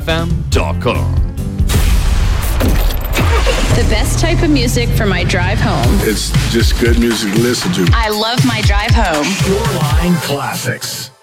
shorecastfm.com. The best type of music for my drive home. It's just good music to listen to. I love my drive home. Shoreline Classics.